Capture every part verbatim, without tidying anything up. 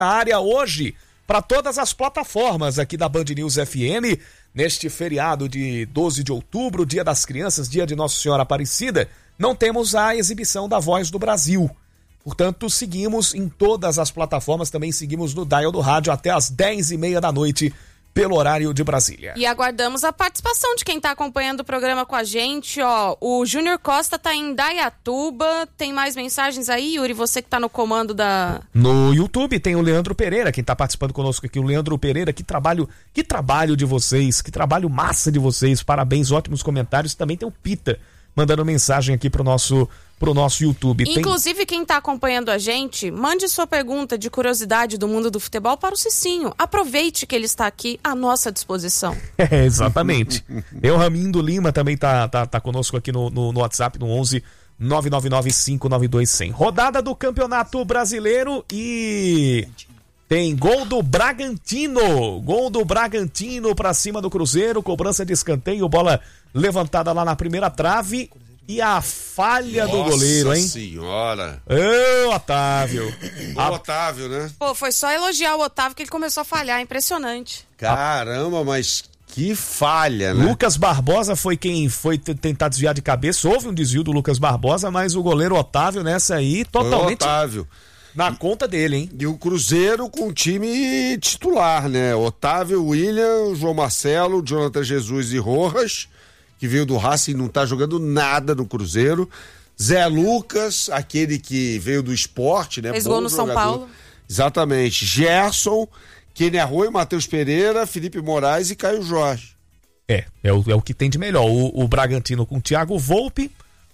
na área hoje para todas as plataformas aqui da Band News F M, neste feriado de doze de outubro, Dia das Crianças, Dia de Nossa Senhora Aparecida, não temos a exibição da Voz do Brasil. Portanto, seguimos em todas as plataformas, também seguimos no Dial do Rádio até as dez e meia da noite, pelo horário de Brasília. E aguardamos a participação de quem está acompanhando o programa com a gente, ó. O Júnior Costa tá em Indaiatuba. Tem mais mensagens aí, Yuri? Você que tá no comando da... No YouTube tem o Leandro Pereira, quem tá participando conosco aqui, o Leandro Pereira. Que trabalho, que trabalho de vocês, que trabalho massa de vocês. Parabéns, ótimos comentários. Também tem o Pita mandando mensagem aqui pro nosso, pro nosso YouTube. Inclusive, tem... quem tá acompanhando a gente, mande sua pergunta de curiosidade do mundo do futebol para o Cicinho. Aproveite que ele está aqui à nossa disposição. É, exatamente. Eu, Ramindo Lima, também tá, tá, tá conosco aqui no, no, no WhatsApp, no onze nove nove nove cinco nove dois zero zero. Rodada do Campeonato Brasileiro e... tem gol do Bragantino, gol do Bragantino pra cima do Cruzeiro, cobrança de escanteio, bola levantada lá na primeira trave e a falha Nossa do goleiro, hein? Nossa senhora. Ô, Otávio. O a... Otávio, né? Pô, foi só elogiar o Otávio que ele começou a falhar, impressionante. Caramba, mas que falha, né? Lucas Barbosa foi quem foi t- tentar desviar de cabeça, houve um desvio do Lucas Barbosa, mas o goleiro Otávio nessa aí, totalmente... Foi o Otávio. Na conta dele, hein? E o Cruzeiro com o time titular, né? Otávio, William, João Marcelo, Jonathan Jesus e Rojas, que veio do Racing e não tá jogando nada no Cruzeiro. Zé Lucas, aquele que veio do Sport, né? Fez Bom gol no jogador. São Paulo. Exatamente. Gerson, Kenny Arroio, Matheus Pereira, Felipe Moraes e Caio Jorge. É, é o, é o que tem de melhor. O, o Bragantino com o Thiago Volpe,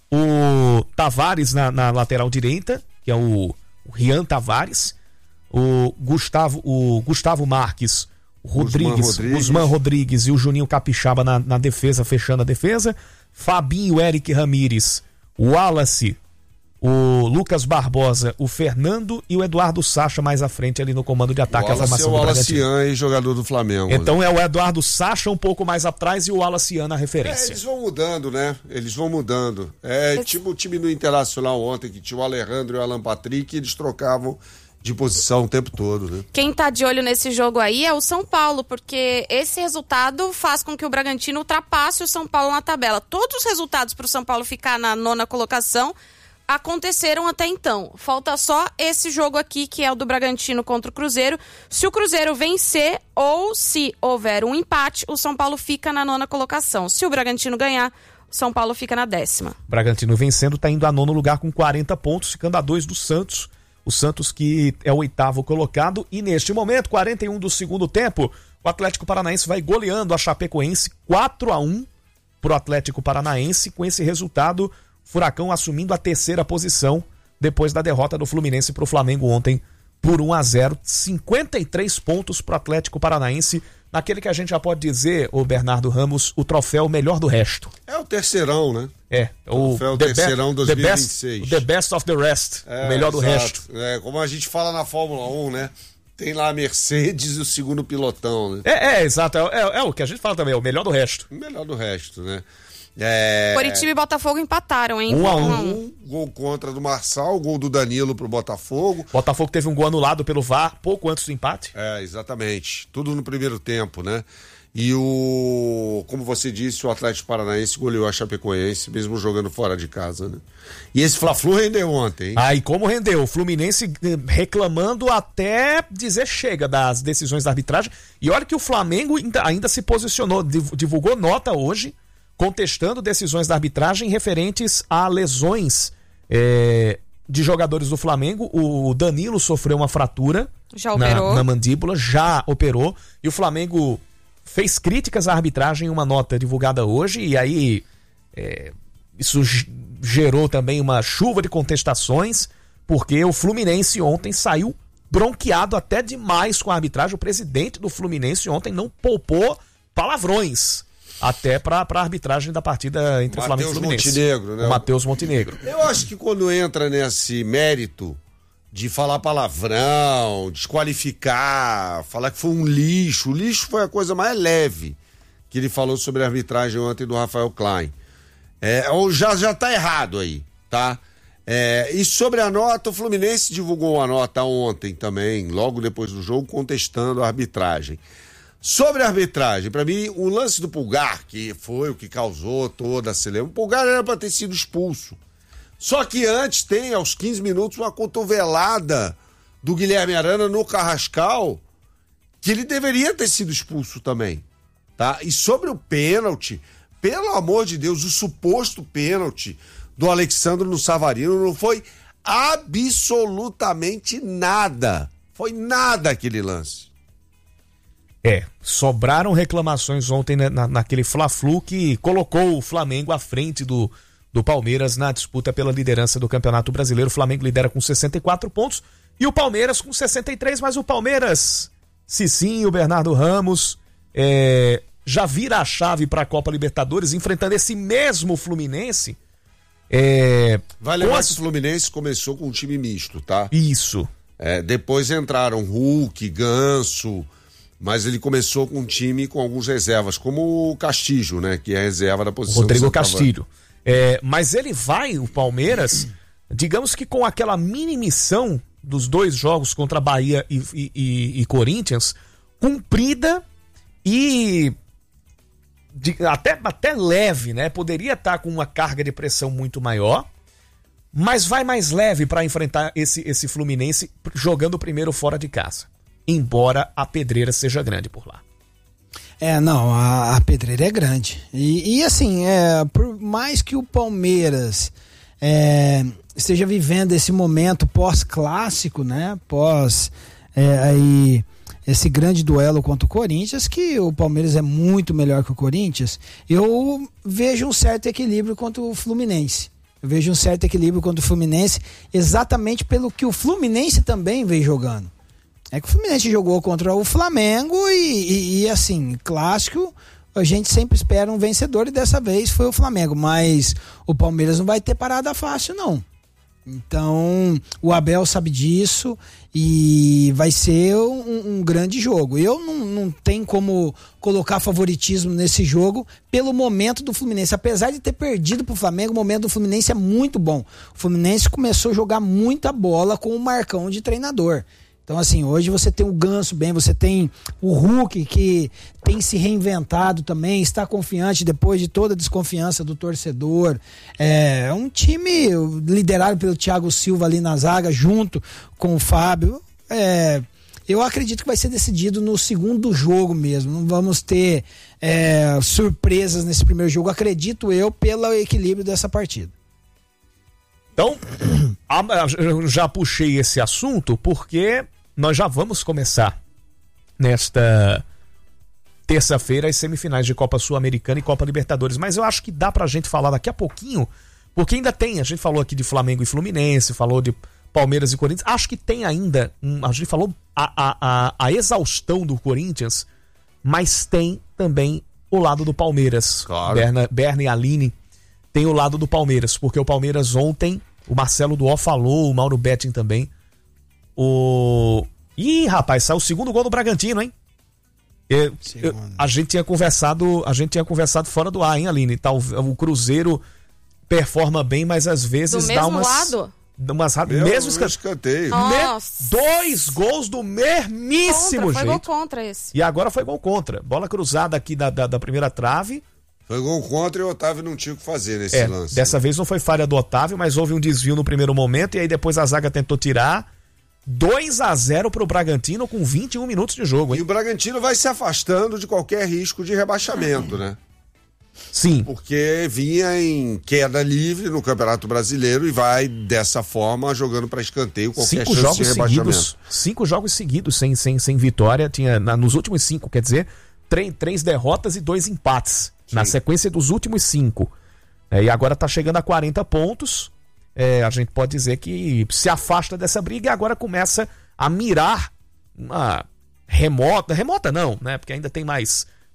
o Tavares na, na lateral direita, que é o o Rian Tavares, o Gustavo, o Gustavo Marques, o Rodrigues, Guzmán Rodrigues. Guzmán Rodrigues e o Juninho Capixaba na, na defesa, fechando a defesa. Fabinho, Eric Ramírez, o Wallace, o Lucas Barbosa, o Fernando e o Eduardo Sacha mais à frente ali no comando de ataque. O Wallace a formação é o do Wallace Bragantino. Ian, jogador do Flamengo. Então né? é o Eduardo Sacha um pouco mais atrás e o Wallace Ian na É, referência. eles vão mudando, né? Eles vão mudando. É Esse... tipo o time do Internacional ontem, que tinha o Alejandro e o Alan Patrick, e eles trocavam de posição o tempo todo, né? Quem tá de olho nesse jogo aí é o São Paulo, porque esse resultado faz com que o Bragantino ultrapasse o São Paulo na tabela. Todos os resultados pro São Paulo ficar na nona colocação aconteceram até então. Falta só esse jogo aqui, que é o do Bragantino contra o Cruzeiro. Se o Cruzeiro vencer ou se houver um empate, o São Paulo fica na nona colocação. Se o Bragantino ganhar, o São Paulo fica na décima. Bragantino vencendo, tá indo a nono lugar com quarenta pontos, ficando a dois do Santos. O Santos que é o oitavo colocado. E neste momento, quarenta e um do segundo tempo, o Atlético Paranaense vai goleando a Chapecoense quatro a um pro Atlético Paranaense. Com esse resultado, Furacão assumindo a terceira posição depois da derrota do Fluminense pro Flamengo ontem por um a zero. cinquenta e três pontos pro Atlético Paranaense, naquele que a gente já pode dizer, o Bernardo Ramos, o troféu melhor do resto. É o terceirão, né? É, o Troféu the terceirão be- dois mil e vinte e seis. The best, the best of the rest, É, o melhor do exato. resto. É, como a gente fala na Fórmula um, né? Tem lá a Mercedes e o segundo pilotão, né? É, é exato, é, é, é o que a gente fala também, é o melhor do resto. O melhor do resto, né? É... Curitiba e Botafogo empataram, hein? Um a um. Um gol contra do Marçal, gol do Danilo pro Botafogo. Botafogo teve um gol anulado pelo V A R pouco antes do empate. É, exatamente. Tudo no primeiro tempo, né? E o, como você disse, o Atlético Paranaense goleou a Chapecoense, mesmo jogando fora de casa, né? E esse Fla-Flu rendeu ontem, hein? Ah, e como rendeu? O Fluminense reclamando até dizer chega das decisões da arbitragem. E olha que o Flamengo ainda, ainda se posicionou, divulgou nota hoje, contestando decisões da arbitragem referentes a lesões é, de jogadores do Flamengo. O Danilo sofreu uma fratura Já na, operou. na mandíbula, já operou. E o Flamengo fez críticas à arbitragem em uma nota divulgada hoje. E aí é, isso gerou também uma chuva de contestações, porque o Fluminense ontem saiu bronqueado até demais com a arbitragem. O presidente do Fluminense ontem não poupou palavrões até para a arbitragem da partida entre Mateus Flamengo e Fluminense. Montenegro, né? O Matheus Montenegro. Eu acho que quando entra nesse mérito de falar palavrão, desqualificar, falar que foi um lixo, o lixo foi a coisa mais leve que ele falou sobre a arbitragem ontem do Rafael Klein. É, ou já, já tá errado aí, tá? É, e sobre a nota, o Fluminense divulgou uma nota ontem também, logo depois do jogo, contestando a arbitragem. Sobre a arbitragem, para mim, o lance do Pulgar, que foi o que causou toda a celeuma, o Pulgar era para ter sido expulso. Só que antes tem, aos quinze minutos, uma cotovelada do Guilherme Arana no Carrascal, que ele deveria ter sido expulso também, tá? E sobre o pênalti, pelo amor de Deus, o suposto pênalti do Alexandro no Savarino não foi absolutamente nada. Foi nada aquele lance. É, sobraram reclamações ontem na, naquele Fla-Flu que colocou o Flamengo à frente do, do Palmeiras na disputa pela liderança do Campeonato Brasileiro. O Flamengo lidera com sessenta e quatro pontos e o Palmeiras com sessenta e três, mas o Palmeiras, Cicinho, Bernardo Ramos, é, já vira a chave para a Copa Libertadores, enfrentando esse mesmo Fluminense. É, vai lembrar as... que o Fluminense começou com um time misto, tá? Isso. É, depois entraram Hulk, Ganso, mas ele começou com um time com alguns reservas, como o Castillo, né? Que é a reserva da posição. Rodrigo Castillo. É, mas ele vai, o Palmeiras, digamos que com aquela mini missão dos dois jogos contra Bahia e, e, e, e Corinthians, cumprida e de, até, até leve, né? Poderia estar com uma carga de pressão muito maior, mas vai mais leve para enfrentar esse, esse Fluminense jogando primeiro fora de casa. Embora a pedreira seja grande por lá. É, não, a, a pedreira é grande. E, e assim, é, por mais que o Palmeiras é, esteja vivendo esse momento pós-clássico, né? Pós é, aí, esse grande duelo contra o Corinthians, que o Palmeiras é muito melhor que o Corinthians, eu vejo um certo equilíbrio contra o Fluminense. Eu vejo um certo equilíbrio contra o Fluminense, exatamente pelo que o Fluminense também vem jogando. É que o Fluminense jogou contra o Flamengo e, e, e assim, clássico, a gente sempre espera um vencedor e dessa vez foi o Flamengo, mas o Palmeiras não vai ter parada fácil não. Então o Abel sabe disso e vai ser um, um grande jogo. Eu não, não tenho como colocar favoritismo nesse jogo pelo momento do Fluminense, apesar de ter perdido pro Flamengo, o momento do Fluminense é muito bom. O Fluminense começou a jogar muita bola com o Marcão de treinador. Então, assim, hoje você tem o Ganso bem, você tem o Hulk que tem se reinventado também, está confiante depois de toda a desconfiança do torcedor. É um time liderado pelo Thiago Silva ali na zaga, junto com o Fábio. É, eu acredito que vai ser decidido no segundo jogo mesmo. Não vamos ter é, surpresas nesse primeiro jogo, acredito eu, pelo equilíbrio dessa partida. Então, eu já puxei esse assunto porque nós já vamos começar nesta terça-feira as semifinais de Copa Sul-Americana e Copa Libertadores, mas eu acho que dá pra gente falar daqui a pouquinho, porque ainda tem, a gente falou aqui de Flamengo e Fluminense, falou de Palmeiras e Corinthians, acho que tem ainda, um, a gente falou a, a, a, a exaustão do Corinthians, mas tem também o lado do Palmeiras. Claro. Berna, Berna e Aline tem o lado do Palmeiras, porque o Palmeiras ontem, o Marcelo Duó falou, o Mauro Betting também, o... Ih, rapaz, saiu o segundo gol do Bragantino, hein? Eu, eu, a gente tinha conversado, a gente tinha conversado fora do ar, hein, Aline? Tá, o, o Cruzeiro performa bem, mas às vezes do dá mesmo umas... lado? Umas Meu, mesmo esca... escanteio. Nossa. Dois gols do mesmíssimo contra, jeito. Foi gol contra esse. E agora foi gol contra. Bola cruzada aqui da, da, da primeira trave. Foi gol contra e o Otávio não tinha o que fazer nesse é, lance. Dessa vez não foi falha do Otávio, mas houve um desvio no primeiro momento e aí depois a zaga tentou tirar. dois a zero pro Bragantino com vinte e um minutos de jogo, hein? E o Bragantino vai se afastando de qualquer risco de rebaixamento, né? Sim. Porque vinha em queda livre no Campeonato Brasileiro e vai dessa forma jogando para escanteio qualquer cinco chance jogos de rebaixamento. Seguidos, cinco jogos seguidos sem, sem, sem vitória. Tinha na, nos últimos cinco, quer dizer, três, três derrotas e dois empates. Sim. Na sequência dos últimos cinco. É, e agora tá chegando a quarenta pontos. É, a gente pode dizer que se afasta dessa briga e agora começa a mirar uma remota, remota não, né? Porque ainda tem mais,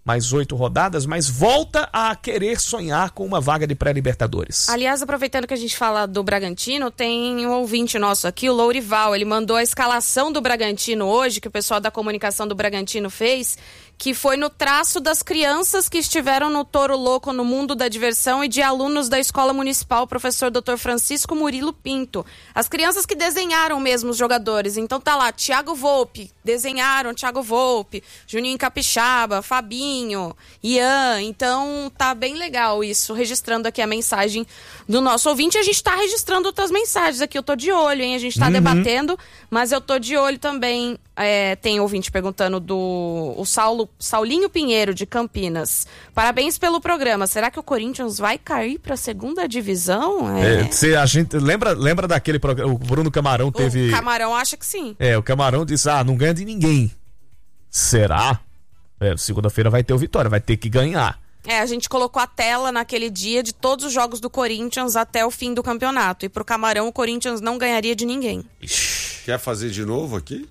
mais oito rodadas, mas volta a querer sonhar com uma vaga de pré-Libertadores. Aliás, aproveitando que a gente fala do Bragantino, tem um ouvinte nosso aqui, o Lourival. Ele mandou a escalação do Bragantino hoje, que o pessoal da comunicação do Bragantino fez, que foi no traço das crianças que estiveram no Toro Louco no Mundo da Diversão e de alunos da Escola Municipal, professor doutor Francisco Murilo Pinto. As crianças que desenharam mesmo os jogadores. Então tá lá, Thiago Volpe, desenharam Thiago Volpe, Juninho Capixaba, Fabinho, Ian. Então tá bem legal isso, registrando aqui a mensagem do nosso ouvinte. A gente tá registrando outras mensagens aqui, eu tô de olho, hein? A gente tá uhum. debatendo, mas eu tô de olho também. É, tem ouvinte perguntando do o Saulo, Saulinho Pinheiro, de Campinas. Parabéns pelo programa. Será que o Corinthians vai cair pra segunda divisão? É. É, cê, a gente, lembra, lembra daquele programa? O Bruno Camarão teve... O Camarão acha que sim. É, o Camarão disse, ah, não ganha de ninguém. Será? É, segunda-feira vai ter o Vitória, vai ter que ganhar. É, a gente colocou a tela naquele dia de todos os jogos do Corinthians até o fim do campeonato. E pro Camarão, o Corinthians não ganharia de ninguém. Ixi. Quer fazer de novo aqui?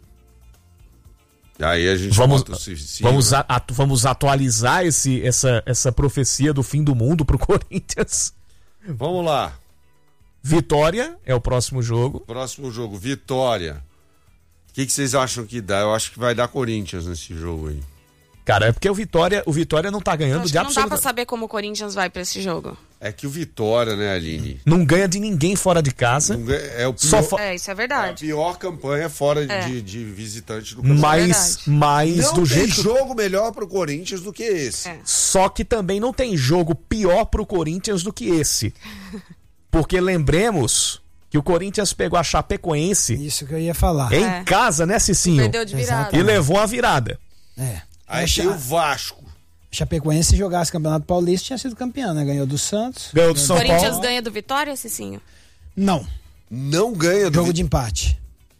Aí a gente vamos, bota o Cicinho, vamos, né? a, vamos atualizar esse, essa, essa profecia do fim do mundo pro Corinthians. Vamos lá. Vitória é o próximo jogo. Próximo jogo, Vitória. O que, que vocês acham que dá? Eu acho que vai dar Corinthians nesse jogo aí. Cara, é porque o Vitória, o Vitória não tá ganhando acho de que não dá pra absoluta... saber como o Corinthians vai pra esse jogo. É que o Vitória, né, Aline? Não ganha de ninguém fora de casa. Não ganha, é, o pior, Só fo... é, isso é é a verdade. pior campanha fora É. de, de visitante do campeonato. Mas, mas Não do tem jeito... jogo melhor pro Corinthians do que esse. É. Só que também não tem jogo pior pro Corinthians do que esse. Porque lembremos que o Corinthians pegou a Chapecoense Isso que eu ia falar. em É. casa, né, Cicinho? Perdeu de virada. Exato. E levou a virada. É. Aí A tem o Cha- Vasco. Chapecoense, se jogasse Campeonato Paulista, tinha sido campeão, né? Ganhou do Santos. Ganhou do São Corinthians Paulo. ganha do Vitória, Cicinho? Não. Não ganha do Jogo Vi- de empate.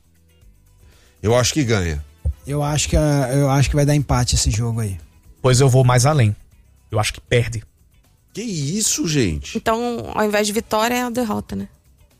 Eu acho que ganha. Eu acho que, a- eu acho que vai dar empate esse jogo aí. Pois eu vou mais além. Eu acho que perde. Que isso, gente? Então, ao invés de vitória, é a derrota, né?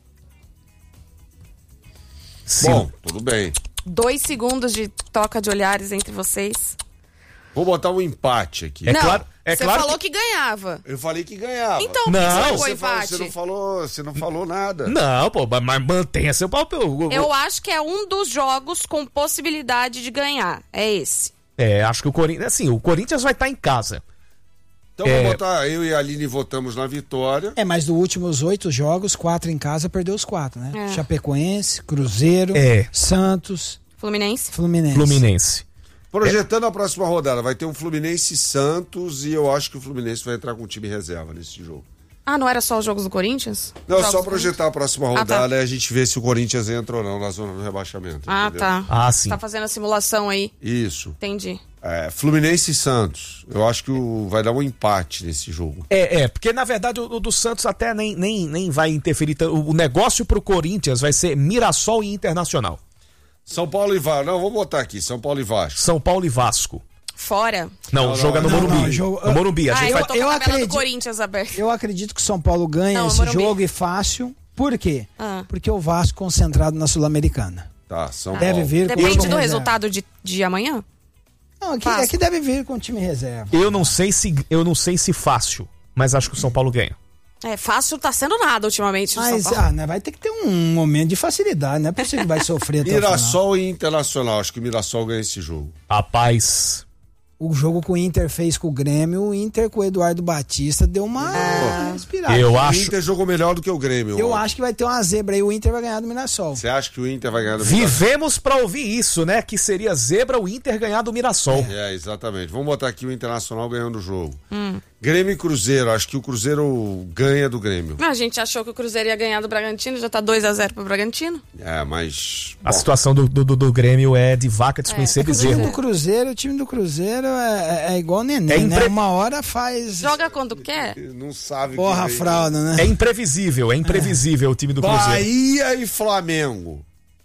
Se- Bom, tudo bem. Dois segundos de troca de olhares entre vocês. Vou botar um empate aqui. É não, claro- é você claro falou que- que... ganhava. Eu falei que ganhava. Então, Não, por que você colocou você, falou, empate? você não falou, você não falou nada. Não, pô, mas- mas mantenha seu papel. Eu acho que é um dos jogos com possibilidade de ganhar. É esse. É, acho que o Corinthians... Assim, o Corinthians vai estar em casa. Então É. vou botar, eu e a Aline votamos na vitória. É, mas dos últimos oito jogos, quatro em casa, perdeu os quatro, né? É. Chapecoense, Cruzeiro, É. Santos, Fluminense? Fluminense. Fluminense. Projetando a próxima rodada, vai ter um Fluminense e Santos e eu acho que o Fluminense vai entrar com o time reserva nesse jogo. Ah, não era só os jogos do Corinthians? Não, Jogos só do projetar a próxima Ah, tá. rodada e a gente vê se o Corinthians entra ou não na zona do rebaixamento. Ah, entendeu? tá. Ah, sim. Tá fazendo a simulação aí. Isso. Entendi. É, Fluminense e Santos. Eu acho que o- vai dar um empate nesse jogo. É, é, porque na verdade o, o do Santos até nem, nem, nem vai interferir. tanto. O negócio pro Corinthians vai ser Mirassol e Internacional. São Paulo e Vasco. Não, vou botar aqui. São Paulo e Vasco. São Paulo e Vasco. Fora. Não, Não, o jogo não, é no não, Morumbi. não, jogo- No Morumbi. A Ah, gente eu vai... tô eu com a tabela do acredito- Corinthians aberta. Eu acredito que o São Paulo ganha Não, esse Morumbi. jogo e fácil. Por quê? Ah. Porque o Vasco concentrado na Sul-Americana. Tá, São Deve Paulo. vir com o Depende time do reserva. resultado de, de amanhã? Não, aqui, Fácil. aqui deve vir com o time reserva. Eu não sei se eu não sei se fácil, mas acho que o São Paulo ganha. É, fácil tá sendo nada ultimamente. no Mas São Paulo. ah, né, vai ter que ter um momento de facilidade. Não é possível que vai sofrer até o final. Mirassol e Internacional. Acho que o Mirassol ganha esse jogo. Rapaz, O jogo que o Inter fez com o Grêmio, o Inter com o Eduardo Batista deu uma respirada. eu O acho Inter jogou melhor do que o Grêmio. Eu ó. acho que vai ter uma zebra aí, o Inter vai ganhar do Mirassol. Você acha que o Inter vai ganhar do Mirassol? vivemos pra ouvir isso, né? Que seria zebra o Inter ganhar do Mirassol. É, exatamente. Vamos botar aqui o Internacional ganhando o jogo. Hum. Grêmio e Cruzeiro. Acho que o Cruzeiro ganha do Grêmio. A gente achou que o Cruzeiro ia ganhar do Bragantino, já tá dois a zero pro Bragantino. É, mas... A bom, situação do, do, do Grêmio é de vaca desconhecer É, O time bezerro. do Cruzeiro, o time do Cruzeiro é, é- é igual neném, É né? impre- Uma hora faz Joga quando quer. não sabe... porra, que vem. fralda, né? É imprevisível, é imprevisível o time do Cruzeiro. Bahia e Flamengo.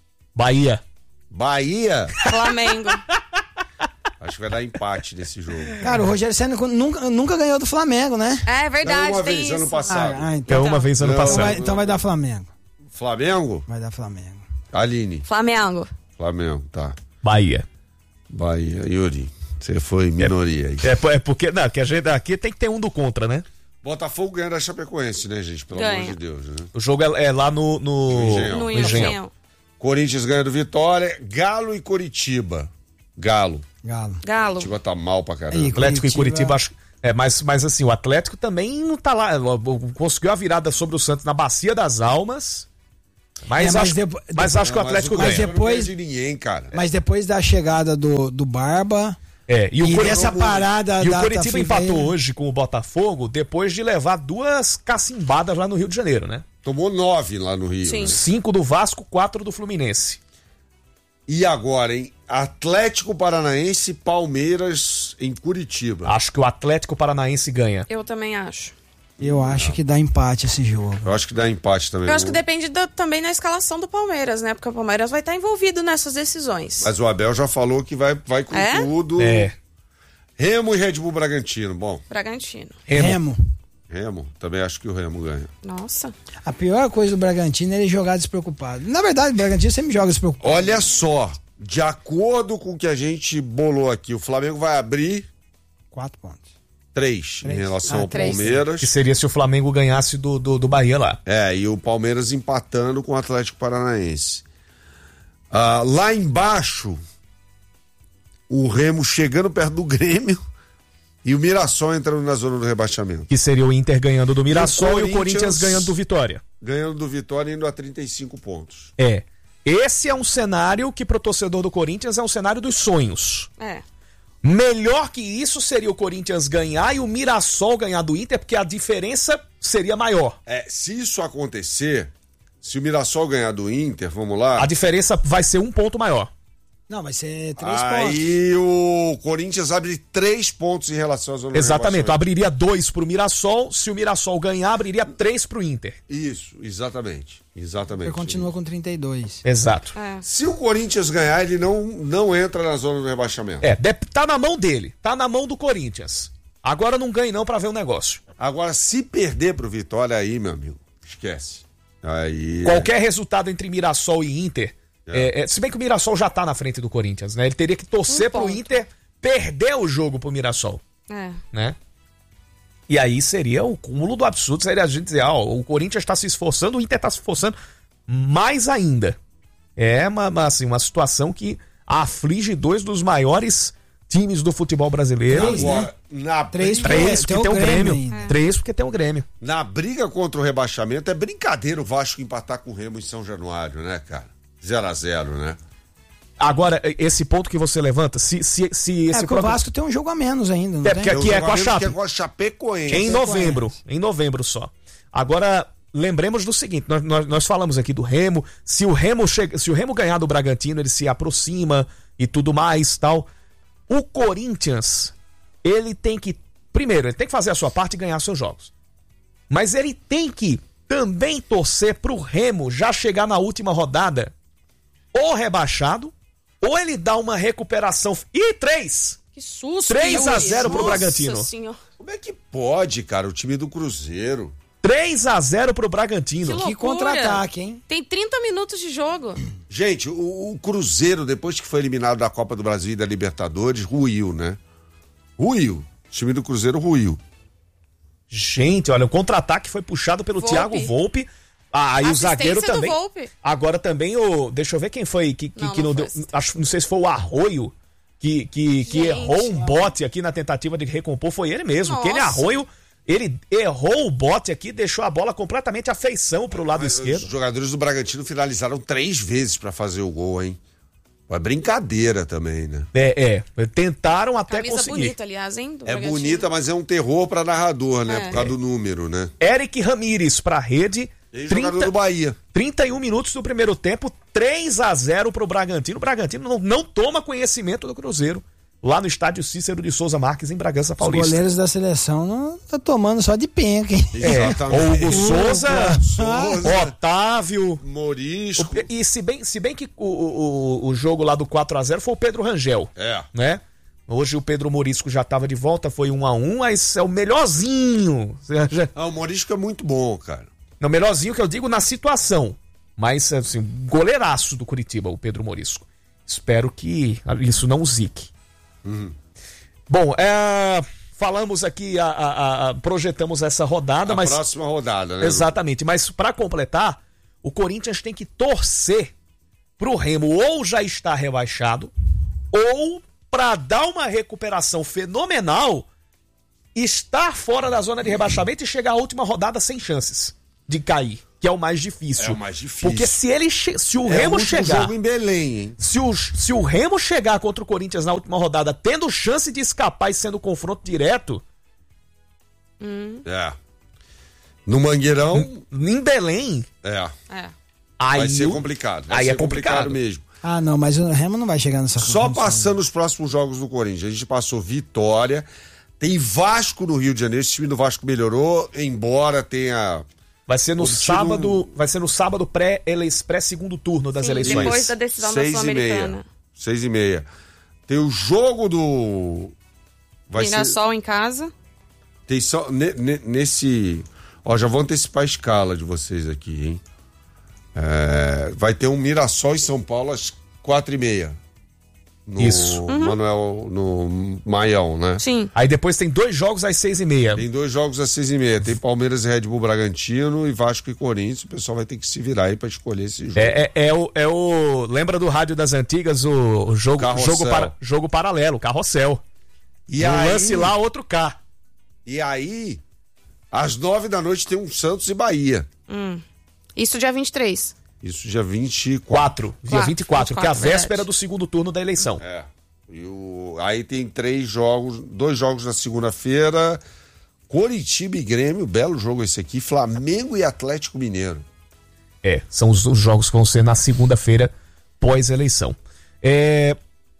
Bahia. Bahia, Flamengo. acho que vai dar empate nesse jogo. Cara, o Rogério Senna nunca, nunca ganhou do Flamengo, né? É verdade, Não, uma tem vez, isso. ano passado. Ah, ah, É então, uma vez ano Não, então, passado. vai, então vai dar Flamengo. Flamengo? Vai dar Flamengo. Aline. Flamengo. Flamengo, tá. Bahia. Bahia. Yuri. Você foi minoria aí. É, é porque, não, que a gente aqui tem que ter um do contra, né? Botafogo ganha da Chapecoense, né, gente? Pelo Ganha. amor de Deus, né? O jogo é, é lá no... No, Engenhão. No Engenhão. Engenhão. Corinthians ganha do Vitória, Galo e Coritiba. Galo. Galo. Galo. Curitiba tá mal pra caramba. Aí, Atlético e Curitiba- Curitiba, acho. É, mas, mas assim, o Atlético também não tá lá. Conseguiu a virada sobre o Santos na Bacia das Almas. Mas, É, mas acho, depo- mas acho que o Mas Atlético Curitiba ganha. Mas depois- não ganha de ninguém, cara. Mas depois da chegada do, do Barba É, e o, e Curi- dessa parada e o da Curitiba Tafiveira, empatou hoje com o Botafogo depois de levar duas cacimbadas lá no Rio de Janeiro, né? Tomou nove lá no Rio. Sim. né? Cinco do Vasco, quatro do Fluminense. E agora, hein? Atlético Paranaense e Palmeiras em Curitiba. Acho que o Atlético Paranaense ganha. Eu também acho. eu acho que dá empate esse jogo. Eu acho que dá empate também. Eu acho que depende da- também da escalação do Palmeiras, né? Porque o Palmeiras vai estar envolvido nessas decisões. Mas o Abel já falou que vai, vai com É? tudo. É. Remo e Red Bull Bragantino. Bom, Bragantino. Remo. Remo. Remo. Também acho que o Remo ganha. Nossa. A pior coisa do Bragantino é ele jogar despreocupado. Na verdade, o Bragantino sempre joga despreocupado. Olha só, de acordo com o que a gente bolou aqui, o Flamengo vai abrir Quatro pontos. três, em Três. relação Ah, ao três. Palmeiras. Que seria se o Flamengo ganhasse do, do, do Bahia lá. É, e o Palmeiras empatando com o Atlético Paranaense. Ah, lá embaixo, o Remo chegando perto do Grêmio e o Mirassol entrando na zona do rebaixamento. Que seria o Inter ganhando do Mirassol e o Corinthians- Corinthians ganhando do Vitória. Ganhando do Vitória indo a trinta e cinco pontos. É. Esse é um cenário que pro torcedor do Corinthians é um cenário dos sonhos. É. Melhor que isso seria o Corinthians ganhar e o Mirassol ganhar do Inter, porque a diferença seria maior. É, se isso acontecer, se o Mirassol ganhar do Inter, vamos lá. A diferença vai ser um ponto maior. Não, vai ser três pontos. Aí o Corinthians abre três pontos em relação à zona do Exatamente. rebaixamento. Abriria dois pro Mirassol. Se o Mirassol ganhar, abriria três pro Inter. Isso, exatamente. Exatamente. Ele continua com trinta e dois. Exato. É. Se o Corinthians ganhar, ele não, não entra na zona do rebaixamento. É, de- tá na mão dele. Tá na mão do Corinthians. Agora não ganhe não pra ver o negócio. Agora, se perder pro Vitória aí, meu amigo, esquece. Aí. Qualquer resultado entre Mirassol e Inter, é, é, se bem que o Mirassol já tá na frente do Corinthians, né? Ele teria que torcer Um pro ponto. Inter perder o jogo pro Mirassol, É. né? E aí seria o cúmulo do absurdo, seria a gente dizer, ó, o Corinthians tá se esforçando, o Inter tá se esforçando mais ainda. É uma, uma, assim, uma situação que aflige dois dos maiores times do futebol brasileiro. Três, né? Agora, na, Três briga, Três, Tem porque o tem o Grêmio. Grêmio ainda. Três, porque tem o Grêmio. na briga contra o rebaixamento, é brincadeira o Vasco empatar com o Remo em São Januário, né, cara? zero a zero, né? Agora, esse ponto que você levanta, se, se, se esse É porque o próprio- Vasco tem um jogo a menos ainda, não É, tem? porque aqui é com a jogamento Chape. que é com a Chapecoense. Em Você novembro, conhece. em novembro só. Agora, lembremos do seguinte, nós, nós, nós falamos aqui do Remo, se o Remo chega, se o Remo ganhar do Bragantino, ele se aproxima e tudo mais, tal. O Corinthians, ele tem que, primeiro, ele tem que fazer a sua parte e ganhar seus jogos. Mas ele tem que também torcer pro Remo já chegar na última rodada ou rebaixado, ou ele dá uma recuperação. Ih, três! Que susto. três a Yuri. zero pro Nossa Bragantino. Senhora. Como é que pode, cara, o time do Cruzeiro? três a zero pro Bragantino. Que Que loucura. contra-ataque, hein? Tem trinta minutos de jogo. Gente, o, o Cruzeiro, depois que foi eliminado da Copa do Brasil e da Libertadores, ruiu, né? Ruiu. O time do Cruzeiro ruiu. Gente, olha, o contra-ataque foi puxado pelo Volpe. Thiago Volpe. Ah, e o Assistência zagueiro do também. Volpe. Agora também o. Deixa eu ver quem foi que, que, Não, que não não foi deu. assistência. Acho, não sei se foi o Arroio que, que, que Gente, errou um bote aqui na tentativa de recompor. Foi ele mesmo. Nossa. Aquele Arroio, ele errou o bote aqui, deixou a bola completamente à feição pro lado Os esquerdo. jogadores do Bragantino finalizaram três vezes pra fazer o gol, hein? É brincadeira também, né? É, é. Tentaram até Camisa conseguir. bonita, aliás, hein? do É Bragantino. bonita, mas é um terror pra narrador, né? É. Por causa do número, né? Eric Ramírez pra rede. Ex-jogador do Bahia. trinta e um minutos do primeiro tempo, três a zero pro Bragantino. O Bragantino não, não toma conhecimento do Cruzeiro. Lá no estádio Cícero de Souza Marques, em Bragança Os Paulista. goleiros da seleção não tá tomando só de penca, hein? É, Exatamente. Hugo Souza, Souza. Otávio. Morisco. E se bem, se bem que o, o, o jogo lá do quatro a zero foi o Pedro Rangel, É. né? Hoje o Pedro Morisco já estava de volta, foi um a um, mas é o melhorzinho. Ah, o Morisco é muito bom, cara. Não, melhorzinho que eu digo na situação. Mas, assim, goleiraço do Curitiba, o Pedro Morisco. Espero que isso não o zique. Bom, é, falamos aqui, a, a, a, projetamos essa rodada, A mas... próxima rodada, né? Exatamente, mas para completar, o Corinthians tem que torcer pro Remo ou já estar rebaixado, ou para dar uma recuperação fenomenal, estar fora da zona de rebaixamento e chegar à última rodada sem chances de cair, que é o mais difícil. É o mais difícil. Porque se ele che- se o É Remo o último chegar, jogo em Belém, hein? se o, se o Remo chegar contra o Corinthians na última rodada, tendo chance de escapar e sendo confronto direto, É. No Mangueirão, em Belém, é. É. aí Vai ser o- complicado. Vai aí ser é complicado. mesmo. Ah, não, mas o Remo não vai chegar nessa Só condição. passando os próximos jogos do Corinthians. A gente passou Vitória, tem Vasco no Rio de Janeiro. Esse time do Vasco melhorou, embora tenha... Vai ser no Obtido sábado, vai ser no sábado pré, eles, pré-segundo turno das Sim, eleições. depois da decisão da Seis e Sul-Americana. meia. Seis e meia. Tem o jogo do... Vai ser... Mirassol em casa. Tem só... ne- ne- nesse... Ó, já vou antecipar a escala de vocês aqui, hein? É, vai ter um Mirassol em São Paulo às quatro e meia. No Isso. Manuel, no Maião, né? Sim. Aí depois tem dois jogos às seis e meia. Tem dois jogos às seis e meia. Tem Palmeiras e Red Bull Bragantino e Vasco e Corinthians. O pessoal vai ter que se virar aí pra escolher esse jogo. É, é, é o, é o. Lembra do rádio das antigas? O, o jogo, Carrossel. jogo, para, jogo paralelo, carrossel. E um aí, lance lá, outro cá. e aí, às nove da noite tem um Santos e Bahia. Isso dia vinte e três. Isso dia vinte e quatro. quatro, dia Quatro, vinte e quatro, que é a vinte e quatro, véspera verdade. do segundo turno da eleição. É. E o, aí tem três jogos, dois jogos na segunda-feira. Coritiba e Grêmio, belo jogo esse aqui. Flamengo e Atlético Mineiro. É, são os, os jogos que vão ser na segunda-feira, pós-eleição. É...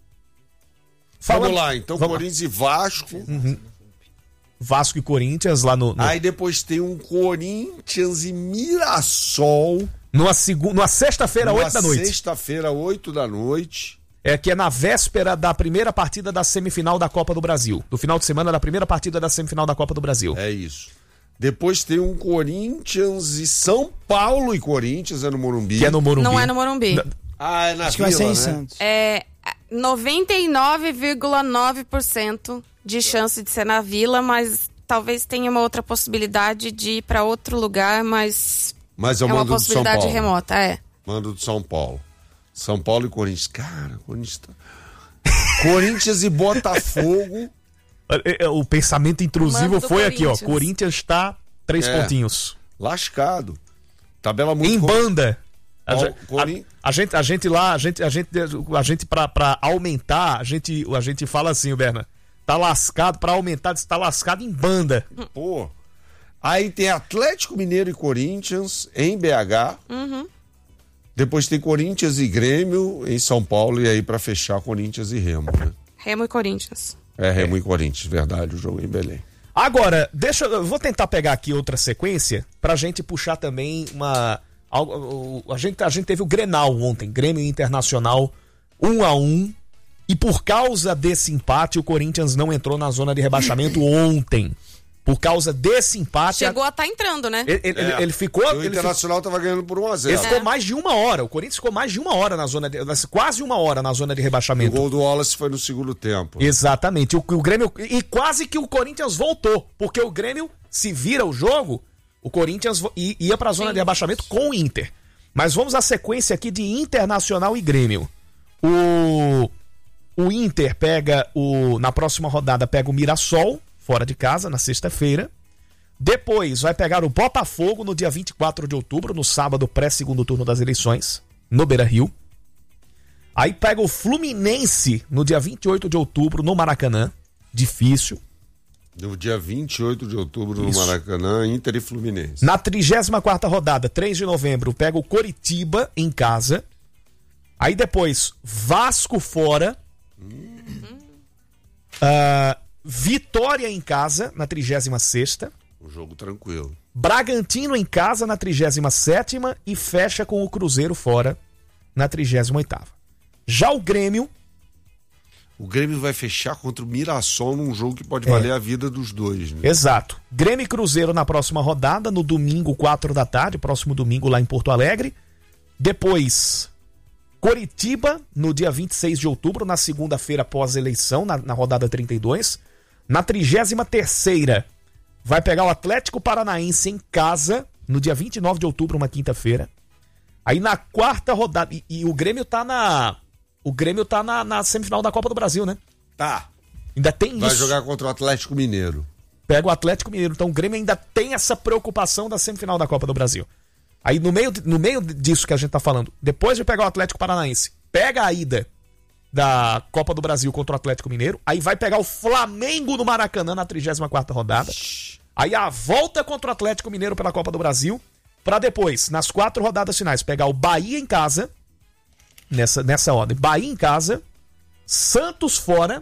Vamos Falando- lá, então Vamos lá. Corinthians e Vasco. Vasco e Corinthians lá no. no Aí depois tem um Corinthians e Mirassol. numa segu, numa sexta-feira, numa oito da noite. Sexta-feira, oito da noite. É que é na véspera da primeira partida da semifinal da Copa do Brasil. Do final de semana da primeira partida da semifinal da Copa do Brasil. É isso. Depois tem um Corinthians e São Paulo e Corinthians, é no Morumbi. Que é no Morumbi. Não é no Morumbi. Não. Ah, é na Acho que vai Vila, ser em né? Santos. É noventa e nove vírgula nove por cento de chance de ser na Vila, mas talvez tenha uma outra possibilidade de ir para outro lugar, mas Mas eu é uma mando do São possibilidade Paulo. remota, é. Mando do São Paulo. São Paulo e Corinthians. Cara, Corinthians tá... Corinthians e Botafogo. É, é, O pensamento intrusivo Mando do foi aqui, ó. Corinthians. Corinthians tá três É. pontinhos. Lascado. Tabela muito... Em co- banda. A, Ó, gente- Corin- a- a gente, a gente lá, a gente, a gente, a gente pra, pra aumentar, a gente, a gente fala assim, o Berna, tá lascado, pra aumentar, tá lascado em banda. Pô. Aí tem Atlético Mineiro e Corinthians em B H. Depois tem Corinthians e Grêmio em São Paulo. E aí pra fechar, Corinthians e Remo, né? Remo e Corinthians. É, Remo e Corinthians, verdade, o jogo em Belém. Agora, deixa eu eu vou tentar pegar aqui outra sequência pra gente puxar também uma algo- o- a gente a gente teve o Grenal ontem, Grêmio Internacional um a um, e por causa desse empate o Corinthians não entrou na zona de rebaixamento ontem. Por causa desse empate, a- Chegou a estar entrando, né? ele, ele- É. ele ficou E o ele ficou- Internacional tava ganhando por um a zero. Ele ficou mais de uma hora. O Corinthians ficou mais de uma hora na zona de. Quase uma hora na zona de O rebaixamento. gol do Wallace foi no segundo tempo. Exatamente. O, o Grêmio. E quase que o Corinthians voltou. Porque o Grêmio, se vira o jogo, o Corinthians vo- i- ia pra zona Sim. de rebaixamento com o Inter. Mas vamos à sequência aqui de Internacional e Grêmio. O. O Inter pega o. Na próxima rodada, pega o Mirassol, fora de casa, na sexta-feira. Depois vai pegar o Botafogo no dia vinte e quatro de outubro, no sábado pré-segundo turno das eleições, no Beira-Rio. Aí pega o Fluminense no dia vinte e oito de outubro, no Maracanã. Difícil. No dia vinte e oito de outubro no Isso. Maracanã, Inter e Fluminense. Na trigésima quarta rodada, três de novembro, pega o Coritiba em casa. Aí depois, Vasco fora. Ah, Vitória em casa, na trigésima sexta. Um jogo tranquilo. Bragantino em casa na trigésima sétima e fecha com o Cruzeiro fora na trigésima oitava. Já o Grêmio, O Grêmio vai fechar contra o Mirassol num jogo que pode É. valer a vida dos dois, né? exato, Grêmio e Cruzeiro na próxima rodada, no domingo, quatro da tarde, próximo domingo lá em Porto Alegre. Depois, Coritiba, no dia vinte e seis de outubro, na segunda-feira pós-eleição, na, na rodada trinta e dois. Na trigésima terceira, vai pegar o Atlético Paranaense em casa, no dia vinte e nove de outubro, uma quinta-feira. Aí na quarta rodada, e, e o Grêmio tá na... O Grêmio tá na, na semifinal da Copa do Brasil, né? Tá. Ainda tem Vai isso. jogar contra o Atlético Mineiro. Pega o Atlético Mineiro. Então o Grêmio ainda tem essa preocupação da semifinal da Copa do Brasil. Aí no meio, no meio disso que a gente tá falando, depois de pegar o Atlético Paranaense, pega a ida da Copa do Brasil contra o Atlético Mineiro, aí vai pegar o Flamengo no Maracanã na trigésima quarta rodada. Aí a volta contra o Atlético Mineiro pela Copa do Brasil, pra depois, nas quatro rodadas finais, pegar o Bahia em casa, nessa, nessa ordem, Bahia em casa, Santos fora,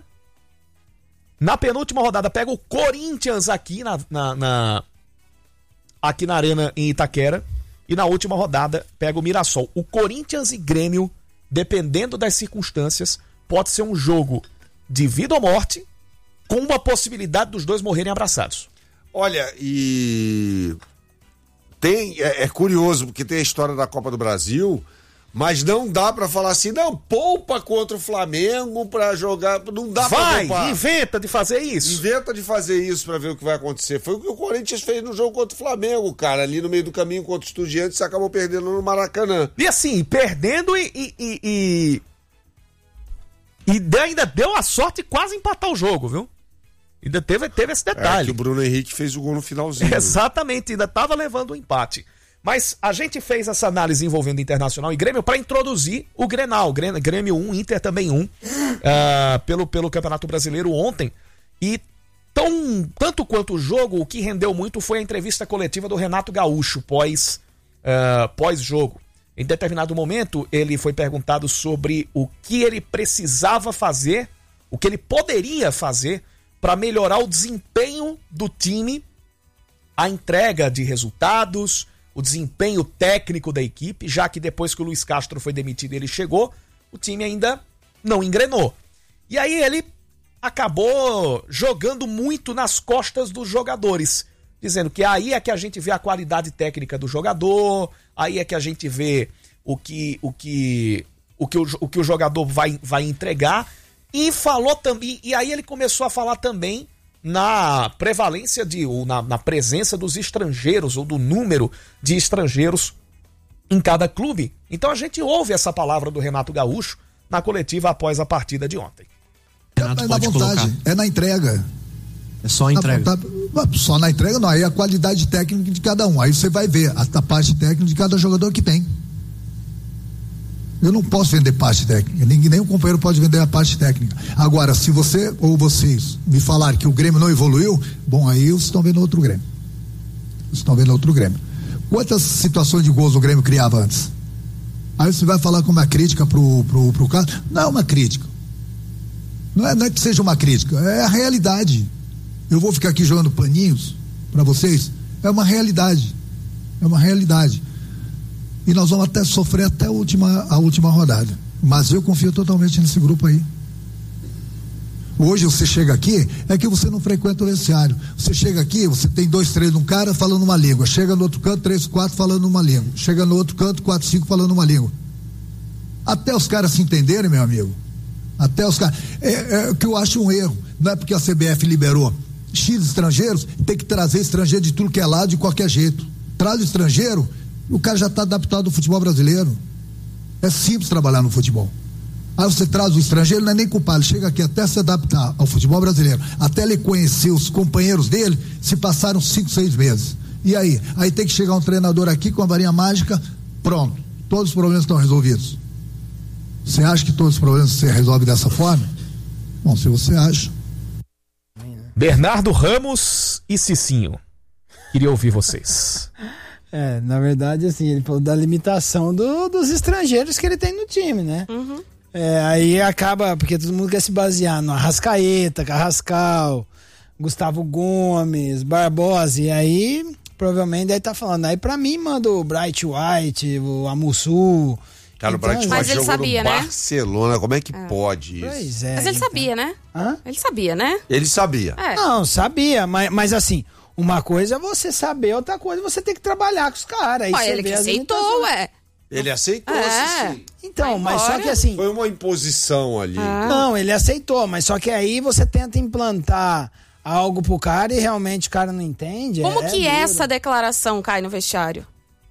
na penúltima rodada pega o Corinthians aqui na, na, na aqui na Arena em Itaquera, e na última rodada pega o Mirassol. O Corinthians e Grêmio, dependendo das circunstâncias, pode ser um jogo de vida ou morte, com uma possibilidade dos dois morrerem abraçados. Olha, e tem, é, é curioso, porque tem a história da Copa do Brasil, mas não dá pra falar assim, não, poupa contra o Flamengo pra jogar, não dá vai, pra poupar. Inventa de fazer isso. Inventa de fazer isso pra ver o que vai acontecer. Foi o que o Corinthians fez no jogo contra o Flamengo, cara, ali no meio do caminho contra o Estudiantes, acabou perdendo no Maracanã. E assim, perdendo e... e, e, e, e ainda deu a sorte de quase empatar o jogo, viu? Ainda teve, teve esse detalhe. É que o Bruno Henrique fez o gol no finalzinho. Exatamente, ainda estava levando o um empate. Mas a gente fez essa análise envolvendo Internacional e Grêmio para introduzir o Grenal. Grêmio um, Inter também um, uh, pelo, pelo Campeonato Brasileiro ontem. E tão, tanto quanto o jogo, o que rendeu muito foi a entrevista coletiva do Renato Gaúcho pós, uh, pós-jogo. Em determinado momento, ele foi perguntado sobre o que ele precisava fazer, o que ele poderia fazer para melhorar o desempenho do time, a entrega de resultados, o desempenho técnico da equipe, já que depois que o Luiz Castro foi demitido e ele chegou, o time ainda não engrenou. E aí ele acabou jogando muito nas costas dos jogadores, dizendo que aí é que a gente vê a qualidade técnica do jogador, aí é que a gente vê o que o, que, o, que o, o, que o jogador vai, vai entregar, e falou também, e aí ele começou a falar também na prevalência de, ou na, na presença dos estrangeiros, ou do número de estrangeiros em cada clube. Então a gente ouve essa palavra do Renato Gaúcho na coletiva após a partida de ontem. Renato, é na vontade, colocar. É na entrega. É só a entrega. Na, só na entrega não, aí a qualidade técnica de cada um. Aí você vai ver a, a parte técnica de cada jogador que tem. Eu não posso vender parte técnica, ninguém, nenhum companheiro pode vender a parte técnica. Agora, se você ou vocês me falarem que o Grêmio não evoluiu, bom, aí vocês estão vendo outro Grêmio. Vocês estão vendo outro Grêmio. Quantas situações de gols o Grêmio criava antes? Aí você vai falar com uma crítica pro, pro, pro caso? Não é uma crítica. Não é, não é que seja uma crítica, é a realidade. Eu vou ficar aqui jogando paninhos para vocês? É uma realidade. É uma realidade. E nós vamos até sofrer até a última, a última rodada. Mas eu confio totalmente nesse grupo aí. Hoje você chega aqui, é que você não frequenta o vestiário. Você chega aqui, você tem dois, três num cara falando uma língua. Chega no outro canto, três, quatro falando uma língua. Chega no outro canto, quatro, cinco falando uma língua. Até os caras se entenderem, meu amigo. Até os caras. É, é o que eu acho um erro. Não é porque a C B F liberou X estrangeiros, tem que trazer estrangeiro de tudo que é lado de qualquer jeito. Traz o estrangeiro, o cara já está adaptado ao futebol brasileiro. É simples trabalhar no futebol. Aí você traz o estrangeiro, não é nem culpado, ele chega aqui até se adaptar ao futebol brasileiro, até ele conhecer os companheiros dele, se passaram cinco, seis meses. E aí? Aí tem que chegar um treinador aqui com a varinha mágica, pronto, todos os problemas estão resolvidos. Você acha que todos os problemas se resolvem dessa forma? Bom, se você acha. Bernardo Ramos e Cicinho, queria ouvir vocês. É, na verdade, assim, ele falou da limitação do, dos estrangeiros que ele tem no time, né? Uhum. É, aí acaba, porque todo mundo quer se basear no Arrascaeta, Carrascal, Gustavo Gomes, Barbosa, e aí provavelmente deve estar tá falando. Aí pra mim manda o Bright White, o Amussu. Cara, então, o Bright White mas ele jogou sabia, no né? Barcelona, como é que é. pode isso? Pois é. Mas ele então. sabia, né? Hã? Ele sabia, né? Ele sabia. É. Não, sabia, mas, mas assim, uma coisa é você saber, outra coisa é você ter que trabalhar com os caras. Ó, ele que aceitou, ué. Ele aceitou, É. sim. Então, Vai mas só embora. que assim... Foi uma imposição ali. Ah. Não, ele aceitou, mas só que aí você tenta implantar algo pro cara e realmente o cara não entende. Como é que duro. essa declaração cai no vestiário?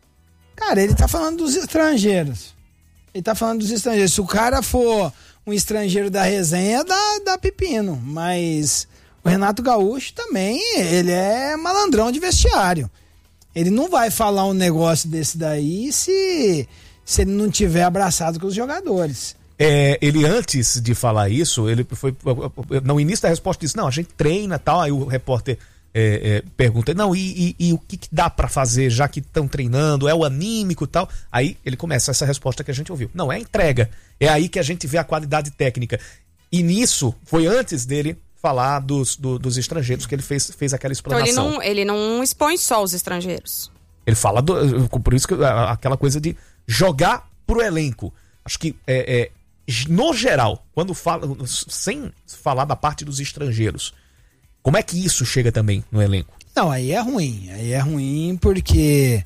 Cara, ele tá falando dos estrangeiros. Ele tá falando dos estrangeiros. Se o cara for um estrangeiro da resenha, dá, dá pepino. Mas o Renato Gaúcho também, ele é malandrão de vestiário. Ele não vai falar um negócio desse daí se, se ele não tiver abraçado com os jogadores. É, ele antes de falar isso, ele foi no início da resposta disse, não, a gente treina e tal, aí o repórter é, é, pergunta, não, e, e, e o que, que dá pra fazer já que estão treinando, é o anímico e tal, aí ele começa essa resposta que a gente ouviu, não, é a entrega, é aí que a gente vê a qualidade técnica, e nisso foi antes dele falar dos, do, dos estrangeiros que ele fez, fez aquela Então explanação. ele não, ele não expõe só os estrangeiros. Ele fala, do, por isso que aquela coisa de jogar pro elenco, acho que é, é, no geral, quando fala, sem falar da parte dos estrangeiros, como é que isso chega também no elenco? Não, aí é ruim. Aí é ruim porque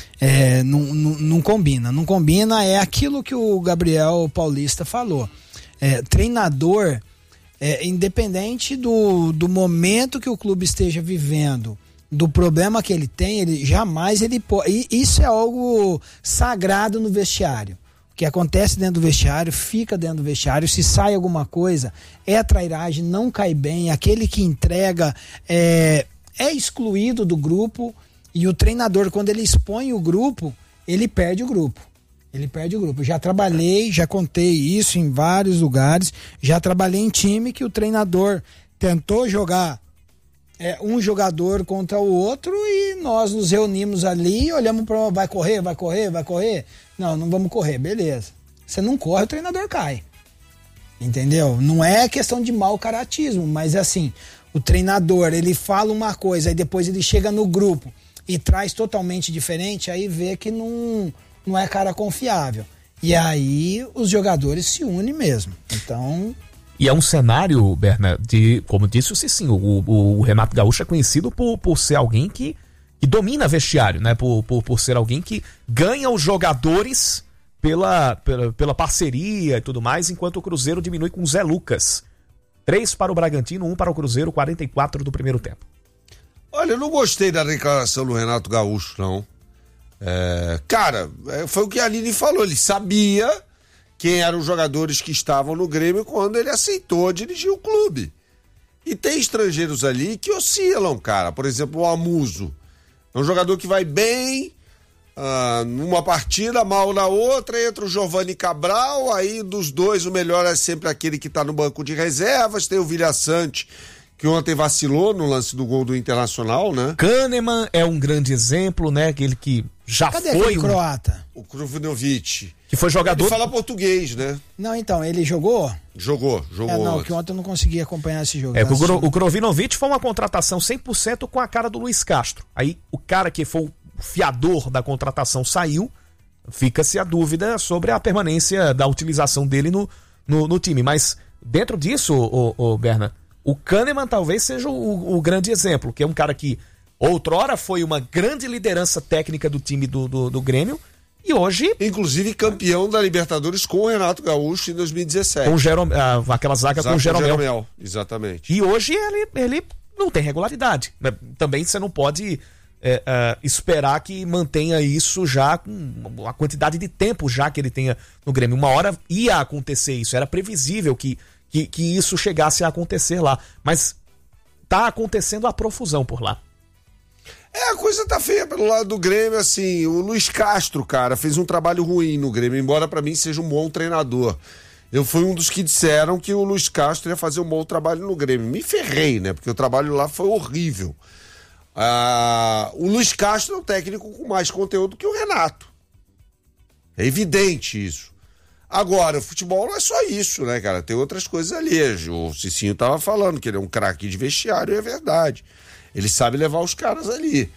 é, não, não, não combina. Não combina é aquilo que o Gabriel Paulista falou. É, treinador, é, independente do, do momento que o clube esteja vivendo, do problema que ele tem, ele jamais ele pode. Isso é algo sagrado no vestiário. O que acontece dentro do vestiário, fica dentro do vestiário. Se sai alguma coisa, é trairagem, não cai bem. Aquele que entrega é, é excluído do grupo. E o treinador, quando ele expõe o grupo, ele perde o grupo. Ele perde o grupo. Já trabalhei, já contei isso em vários lugares. Já trabalhei em time que o treinador tentou jogar é, um jogador contra o outro e nós nos reunimos ali, olhamos para vai correr, vai correr, vai correr. Não, não vamos correr, beleza. Você não corre, o treinador cai. Entendeu? Não é questão de mau caratismo, mas é assim, o treinador, ele fala uma coisa, aí depois ele chega no grupo e traz totalmente diferente, aí vê que não, não é cara confiável. E aí os jogadores se unem mesmo. Então... E é um cenário, Berna, de, como disse o Cicinho, o, o Renato Gaúcho é conhecido por, por ser alguém que, que domina vestiário, né? Por, por, por ser alguém que ganha os jogadores pela, pela, pela parceria e tudo mais, enquanto o Cruzeiro diminui com o Zé Lucas. Três para o Bragantino, um para o Cruzeiro, quarenta e quatro do primeiro tempo. Olha, eu não gostei da declaração do Renato Gaúcho, não. É, cara, foi o que a Aline falou, ele sabia quem eram os jogadores que estavam no Grêmio quando ele aceitou dirigir o clube. E tem estrangeiros ali que oscilam, cara. Por exemplo, o Amuso. É um jogador que vai bem uh, numa partida, mal na outra, entra o Giovani Cabral, aí dos dois o melhor é sempre aquele que tá no banco de reservas, tem o Vilhaçante, que ontem vacilou no lance do gol do Internacional, né? Kahneman é um grande exemplo, né? Aquele que já Cadê foi o um, croata? O Kruvinovic. que foi jogador. Ele fala português, né? Não, então, ele jogou? Jogou, jogou. É, não, ontem. que ontem eu não consegui acompanhar esse jogo. É, Eu o, Gro- assisti. o Krovinovic foi uma contratação cem por cento com a cara do Luiz Castro. Aí o cara que foi o fiador da contratação saiu, fica-se a dúvida sobre a permanência da utilização dele no, no, no time. Mas dentro disso, o, o Berna, o Kahneman talvez seja o, o grande exemplo, que é um cara que outrora foi uma grande liderança técnica do time do, do, do Grêmio e hoje... Inclusive campeão da Libertadores com o Renato Gaúcho em dois mil e dezessete. Com o Jerome, ah, aquela zaga, Zaga com o Jeromel. Jeromel, exatamente. E hoje ele, ele não tem regularidade. Também você não pode é, é, esperar que mantenha isso já com a quantidade de tempo já que ele tenha no Grêmio. Uma hora ia acontecer isso, era previsível que, que, que isso chegasse a acontecer lá. Mas tá acontecendo a profusão por lá. É, a coisa tá feia pelo lado do Grêmio, assim, o Luiz Castro, cara, fez um trabalho ruim no Grêmio, embora pra mim seja um bom treinador. Eu fui um dos que disseram que o Luiz Castro ia fazer um bom trabalho no Grêmio. Me ferrei, né, porque o trabalho lá foi horrível. Ah, o Luiz Castro é um técnico com mais conteúdo que o Renato. É evidente isso. Agora, o futebol não é só isso, né, cara, tem outras coisas ali. O Cicinho tava falando que ele é um craque de vestiário, e é verdade. Ele sabe levar os caras ali.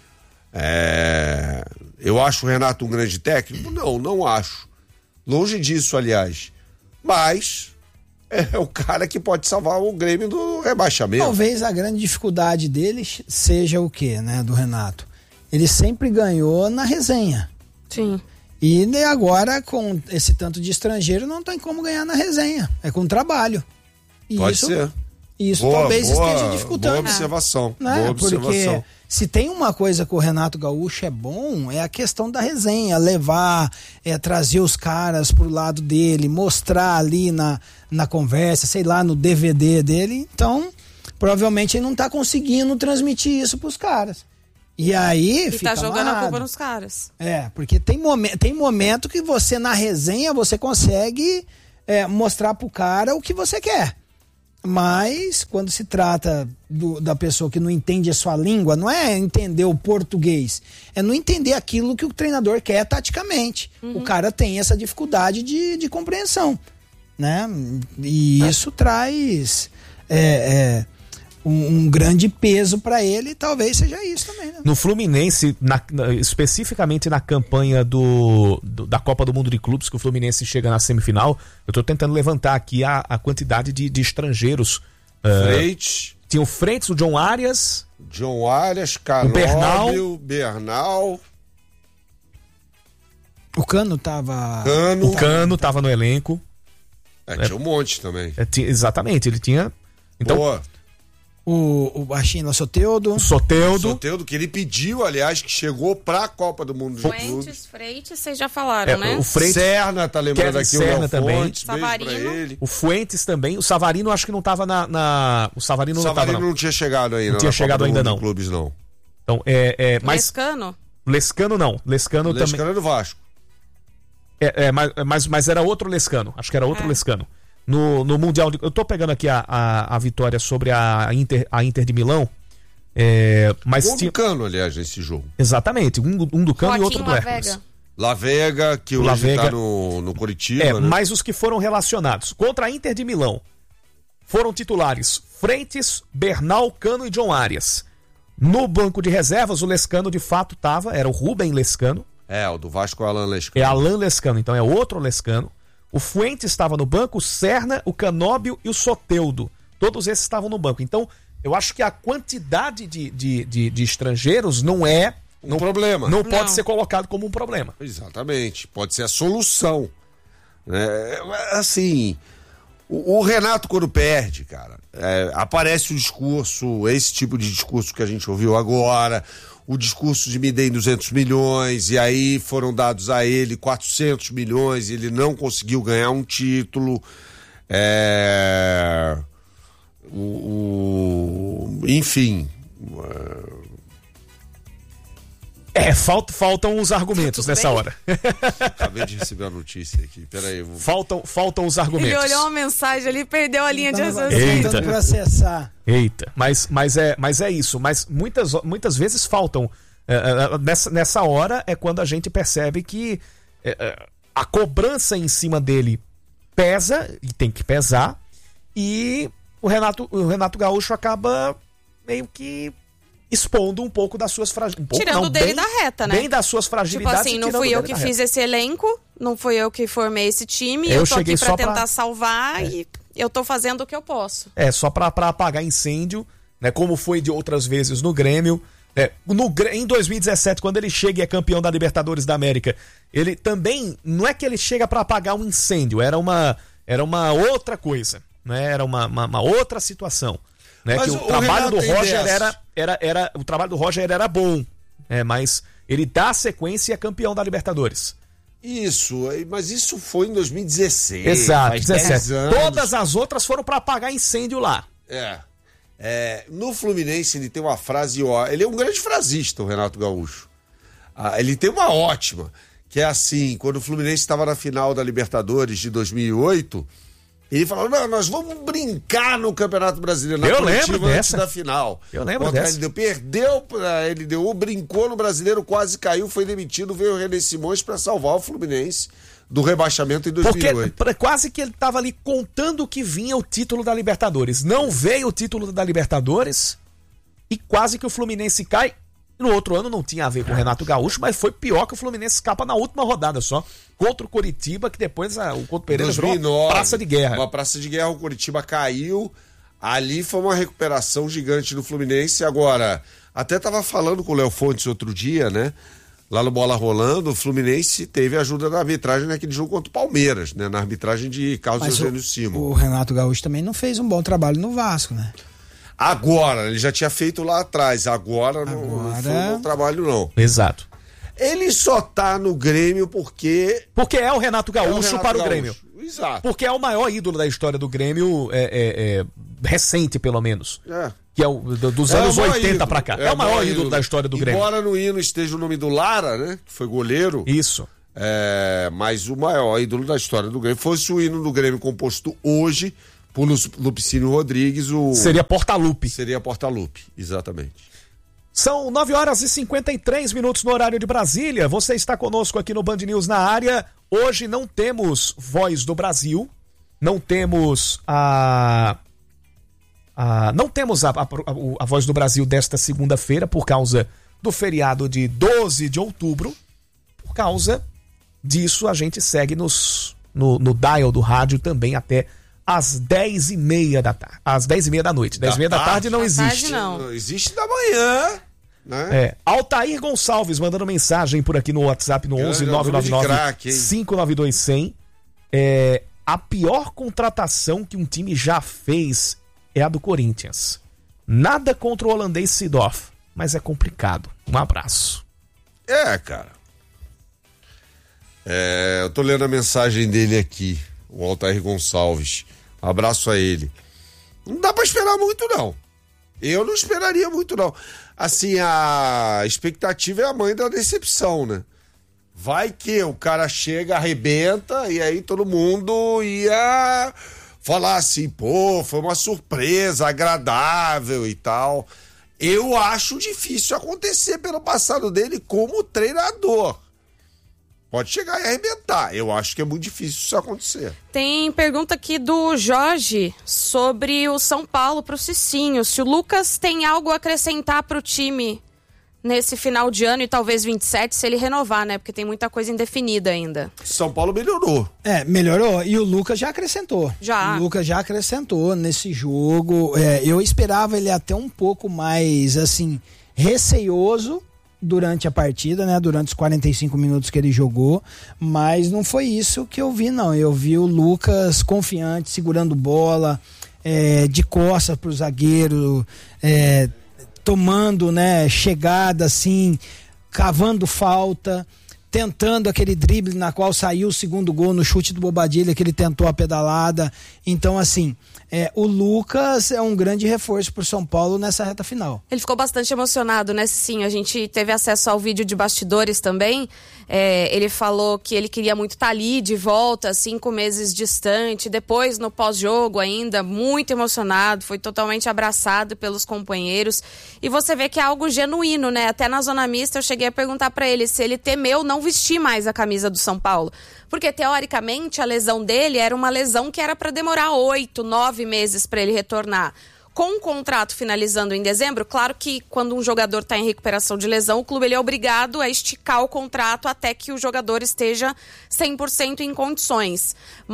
É... Eu acho o Renato um grande técnico? Não, não acho. Longe disso, aliás. Mas é o cara que pode salvar o Grêmio do rebaixamento. Talvez a grande dificuldade deles seja o quê, né, do Renato? Ele sempre ganhou na resenha. Sim. E né, agora, com esse tanto de estrangeiro, não tem como ganhar na resenha. É com trabalho. E Pode isso, ser. Isso Boa, talvez boa, esteja dificultando. Boa observação. Né? Boa observação. Porque se tem uma coisa que o Renato Gaúcho é bom, é a questão da resenha. Levar, é, trazer os caras pro lado dele, mostrar ali na, na conversa, sei lá, no D V D dele. Então, provavelmente ele não tá conseguindo transmitir isso pros caras. E aí E fica tá jogando amarrado. a culpa nos caras. É, porque tem, momen tem momento que você, na resenha, você consegue é, mostrar pro cara o que você quer. Mas, quando se trata do, da pessoa que não entende a sua língua, não é entender o português, é não entender aquilo que o treinador quer taticamente. Uhum. O cara tem essa dificuldade de, de compreensão, né? E isso traz... É, é, Um, um grande peso para ele, talvez seja isso também, né? No Fluminense, na, na, especificamente na campanha do, do, da Copa do Mundo de Clubes, que o Fluminense chega na semifinal, eu tô tentando levantar aqui a, a quantidade de, de estrangeiros. Freitas. Uh, tinha o Freitas, o John Arias. John Arias, Canóbio, Bernal. Bernal. O Cano tava... Cano. O Cano tava no elenco. É, tinha um monte também. É, tinha, exatamente, ele tinha... Então, Boa. O, o baixinho Soteldo. O Soteldo. Soteldo, que ele pediu, aliás, que chegou pra Copa do Mundo de Fuentes, Clubes. Freitas, vocês já falaram, É, né? o Freitas, Serna, tá lembrando Kevin aqui Serna o Léo também. Fontes, beijo pra Savarino. ele. o Fuentes também. O Savarino acho que não tava na... na... O Savarino O não Savarino tava, não. não. tinha chegado ainda. Não tinha na chegado Copa do ainda, Mundo não. de Clubes, não. Então, é... é mas... Lescano? Lescano não. Lescano, O também... Lescano é do Vasco. É, é, mas, mas, mas era outro Lescano. Acho que era outro É. Lescano. No, no Mundial de... Eu tô pegando aqui a, a, a vitória sobre a Inter, a Inter de Milão. É, mas Gol tinha... do Cano, aliás, nesse jogo. Exatamente. Um, um do Cano e outro do Joaquim Hércules. Lavega. Lavega, que O hoje Lavega. tá no, no Coritiba, É, né? mas os que foram relacionados. Contra a Inter de Milão foram titulares Freitas, Bernal, Cano e John Arias. No banco de reservas, o Lescano de fato tava, era o Rubem Lescano. É, o do Vasco é o Alan Lescano. É Alan Lescano, então é outro Lescano. O Fuentes estava no banco, o Serna, o Canóbio e o Soteldo. Todos esses estavam no banco. Então, eu acho que a quantidade de, de, de, de estrangeiros não é... Um não, problema. Não pode Não. ser colocado como um problema. Exatamente. Pode ser a solução. É, assim, o, o Renato, quando perde, cara, é, aparece o discurso, esse tipo de discurso que a gente ouviu agora, o discurso de me deem duzentos milhões, e aí foram dados a ele quatrocentos milhões, e ele não conseguiu ganhar um título. É, o, o, enfim... É, falta, faltam os argumentos Tudo nessa bem? hora. Acabei de receber a notícia aqui, peraí. Eu vou... faltam, faltam os argumentos. Ele olhou uma mensagem ali e perdeu a linha de Tava raciocínio. Eita. tentando processar. Eita, mas, mas, é, mas é isso. Mas muitas, muitas vezes faltam. é, é, nessa, nessa hora é quando a gente percebe que é, é, a cobrança em cima dele pesa, e tem que pesar, e o Renato, o Renato Gaúcho acaba meio que expondo um pouco das suas fragilidades. Um Tirando dele da reta, né? Bem das suas Tipo fragilidades. assim, e não tirando fui eu dele que da fiz reta. esse elenco, não fui eu que formei esse time, Eu eu tô cheguei aqui pra só pra- tentar salvar e eu tô fazendo o que eu posso. É, só pra, pra apagar incêndio, né? Como foi de outras vezes no Grêmio. É, no, Grê- em dois mil e dezessete, quando ele chega e é campeão da Libertadores da América, ele também, não é que ele chega pra apagar um incêndio, era uma, era uma outra coisa, né? Era uma, uma, uma outra situação. Né? Mas Que o, o trabalho Renato do tem Roger dessa. era, era, era. O trabalho do Roger era bom, é, mas ele dá sequência e é campeão da Libertadores. Isso, mas isso foi em dois mil e dezesseis. Exato, faz dez dezessete. anos. Todas as outras foram pra apagar incêndio lá. É. É, no Fluminense ele tem uma frase, ó, ele é um grande frasista, o Renato Gaúcho. Ah, ele tem uma ótima, que é assim, quando o Fluminense estava na final da Libertadores de dois mil e oito, ele falou, não, nós vamos brincar no Campeonato Brasileiro, na Eu coletiva lembro antes dessa. da final. Eu lembro Contra dessa. a L D U. Perdeu pra L D U, brincou no Brasileiro, quase caiu, foi demitido, veio o René Simões para salvar o Fluminense do rebaixamento em dois mil e oito. Porque pra- quase que ele tava ali contando que vinha o título da Libertadores. Não veio o título da Libertadores e quase que o Fluminense cai. No outro ano não tinha a ver com o Renato Gaúcho, mas foi pior que o Fluminense escapa na última rodada só. Contra o Coritiba, que depois a, o Couto Pereira virou dois mil e nove, uma praça de guerra. Uma praça de guerra, o Coritiba caiu. Ali foi uma recuperação gigante do Fluminense. Agora, até tava falando com o Léo Fontes outro dia, né? lá no Bola Rolando, o Fluminense teve ajuda da arbitragem naquele jogo contra o Palmeiras, né? Na arbitragem de Carlos Mas Eugênio o, Simon. O Renato Gaúcho também não fez um bom trabalho no Vasco, né? Agora, ele já tinha feito lá atrás, agora, agora... Não, não foi um bom trabalho, não. Exato. Ele só tá no Grêmio porque... Porque é o Renato Gaúcho, é o Renato para o Gaúcho. Grêmio. Exato. Porque é o maior ídolo da história do Grêmio, é, é, é, recente pelo menos. É. Que é o do, dos anos é oitenta para cá. É, é o maior ídolo, ídolo da história do Grêmio. Embora no hino esteja o nome do Lara, né? Que foi goleiro. Isso. É, mas o maior ídolo da história do Grêmio. Fosse o hino do Grêmio composto hoje por Lupicínio Rodrigues, o... Seria Portalupe. Seria Portalupe, exatamente. São nove horas e cinquenta e três minutos no horário de Brasília. Você está conosco aqui no Band News na área. Hoje não temos Voz do Brasil. Não temos a... a não temos a, a, a Voz do Brasil desta segunda-feira por causa do feriado de doze de outubro. Por causa disso, a gente segue nos, no, no dial do rádio também até às dez e meia da tarde. Às dez e meia da noite. dez e meia da tarde não existe. Tarde não. Não existe da manhã. Né? É, Altair Gonçalves mandando mensagem por aqui no WhatsApp no onze nove nove nove cinco nove dois cem. É, a pior contratação que um time já fez é a do Corinthians. Nada contra o holandês Seedorf, mas é complicado. Um abraço. É, cara. É, eu tô lendo a mensagem dele aqui, o Altair Gonçalves. Um abraço a ele. Não dá pra esperar muito, não. Eu não esperaria muito, não. Assim, a expectativa é a mãe da decepção, né? Vai que o cara chega, arrebenta, e aí todo mundo ia falar assim, pô, foi uma surpresa agradável e tal. Eu acho difícil acontecer pelo passado dele como treinador. Pode chegar e arrebentar. Eu acho que é muito difícil isso acontecer. Tem pergunta aqui do Jorge sobre o São Paulo pro Cicinho. Se o Lucas tem algo a acrescentar pro time nesse final de ano e talvez vinte e sete, se ele renovar, né? Porque tem muita coisa indefinida ainda. São Paulo melhorou. É, melhorou. E o Lucas já acrescentou. Já. O Lucas já acrescentou nesse jogo. É, eu esperava ele até um pouco mais, assim, receioso durante a partida, né? Durante os quarenta e cinco minutos que ele jogou, mas não foi isso que eu vi, não. Eu vi o Lucas confiante, segurando bola, é, de costas pro zagueiro, é, tomando, né, chegada assim, cavando falta, tentando aquele drible na qual saiu o segundo gol no chute do Bobadilha, que ele tentou a pedalada. Então, assim, é, o Lucas é um grande reforço pro São Paulo nessa reta final. Ele ficou bastante emocionado, né, sim. A gente teve acesso ao vídeo de bastidores também. É, ele falou que ele queria muito estar ali, de volta, cinco meses distante. Depois, no pós-jogo ainda, muito emocionado. Foi totalmente abraçado pelos companheiros. E você vê que é algo genuíno, né? Até na zona mista eu cheguei a perguntar pra ele se ele temeu não vestir mais a camisa do São Paulo. Porque, teoricamente, a lesão dele era uma lesão que era para demorar oito, nove meses para ele retornar. Com o contrato finalizando em dezembro, claro que quando um jogador está em recuperação de lesão, o clube ele é obrigado a esticar o contrato até que o jogador esteja cem por cento em condições.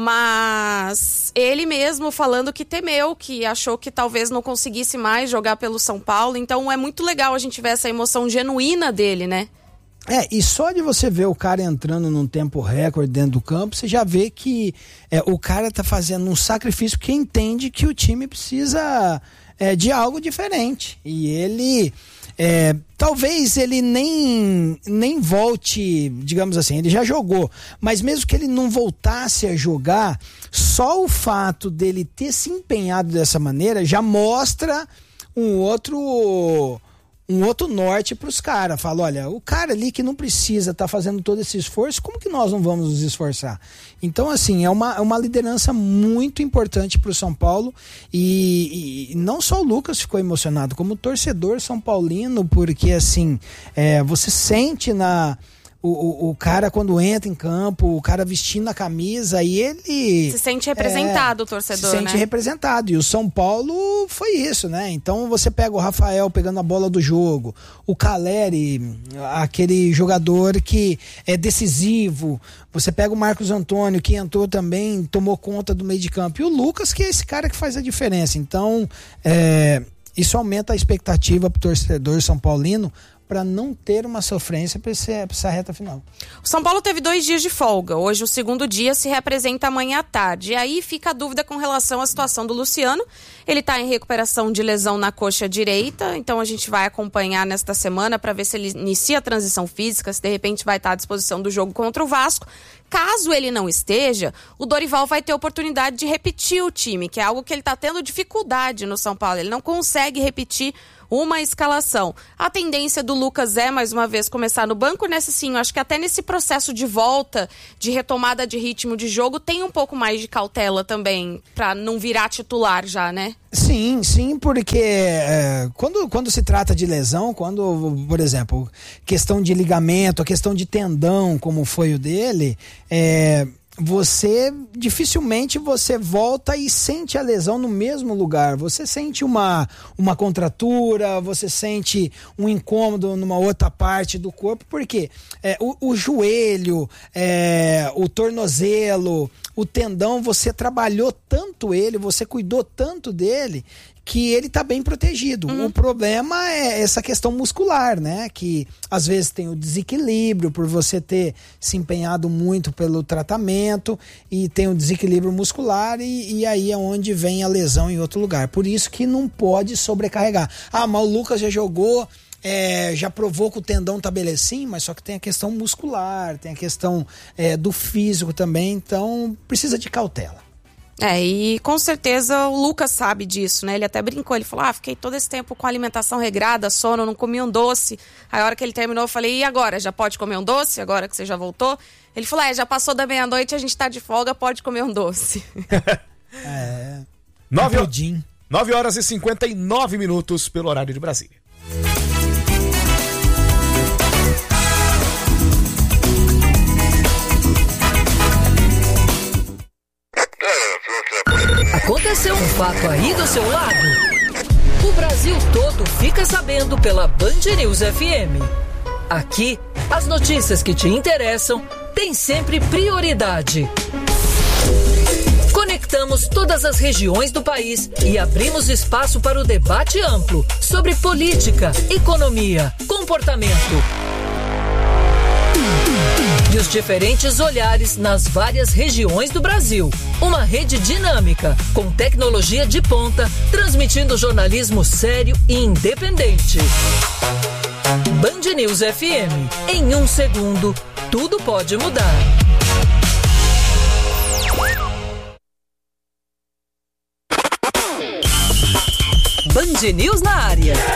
Mas ele mesmo falando que temeu, que achou que talvez não conseguisse mais jogar pelo São Paulo. Então é muito legal a gente ver essa emoção genuína dele, né? É, e só de você ver o cara entrando num tempo recorde dentro do campo, você já vê que é, o cara tá fazendo um sacrifício porque entende que o time precisa é, de algo diferente. E ele, é, talvez ele nem, nem volte, digamos assim, ele já jogou, mas mesmo que ele não voltasse a jogar, só o fato dele ter se empenhado dessa maneira já mostra um outro... um outro norte pros caras. Fala, olha, o cara ali que não precisa estar tá fazendo todo esse esforço, como que nós não vamos nos esforçar? Então, assim, é uma, é uma liderança muito importante pro São Paulo e, e não só o Lucas ficou emocionado, como o torcedor são paulino, porque, assim, é, você sente na... O, o, o cara quando entra em campo, o cara vestindo a camisa e ele... Se sente representado, é, o torcedor, se sente né? representado. E o São Paulo foi isso, né? Então você pega o Rafael pegando a bola do jogo, o Caleri, aquele jogador que é decisivo. Você pega o Marcos Antônio, que entrou também, tomou conta do meio de campo. E o Lucas, que é esse cara que faz a diferença. Então, é... isso aumenta a expectativa pro torcedor são paulino para não ter uma sofrência para essa reta final. O São Paulo teve dois dias de folga. Hoje o segundo dia se representa amanhã à tarde. E aí fica a dúvida com relação à situação do Luciano. Ele está em recuperação de lesão na coxa direita, então a gente vai acompanhar nesta semana para ver se ele inicia a transição física, se de repente vai estar à disposição do jogo contra o Vasco. Caso ele não esteja, o Dorival vai ter oportunidade de repetir o time, que é algo que ele está tendo dificuldade no São Paulo. Ele não consegue repetir uma escalação. A tendência do Lucas é, mais uma vez, começar no banco. Nesse sim, eu acho que até nesse processo de volta, de retomada de ritmo de jogo, tem um pouco mais de cautela também, para não virar titular já, né? Sim, sim, porque é, quando, quando se trata de lesão, quando, por exemplo, questão de ligamento, a questão de tendão, como foi o dele, é... você dificilmente você volta e sente a lesão no mesmo lugar. Você sente uma, uma contratura, você sente um incômodo numa outra parte do corpo, porque é, o, o joelho, é, o tornozelo, o tendão, você trabalhou tanto ele, você cuidou tanto dele, que ele está bem protegido. Uhum. O problema é essa questão muscular, né? Que às vezes tem o desequilíbrio por você ter se empenhado muito pelo tratamento e tem o desequilíbrio muscular e, e aí é onde vem a lesão em outro lugar. Por isso que não pode sobrecarregar. Ah, mas o Lucas já jogou, é, já provou que o tendão tá belecinho, mas só que tem a questão muscular, tem a questão é, do físico também, então precisa de cautela. É, e com certeza o Lucas sabe disso, né? Ele até brincou, ele falou, ah, fiquei todo esse tempo com alimentação regrada, sono, não comi um doce. Aí a hora que ele terminou, eu falei, e agora? Já pode comer um doce? Agora que você já voltou? Ele falou, é, já passou da meia-noite, a gente tá de folga, pode comer um doce. é... nove horas e cinquenta e nove minutos pelo horário de Brasília. Aconteceu um fato aí do seu lado? O Brasil todo fica sabendo pela Band News F M. Aqui, as notícias que te interessam têm sempre prioridade. Conectamos todas as regiões do país e abrimos espaço para o debate amplo sobre política, economia, comportamento e os diferentes olhares nas várias regiões do Brasil. Uma rede dinâmica, com tecnologia de ponta, transmitindo jornalismo sério e independente. Band News F M. Em um segundo, tudo pode mudar. Band News na área.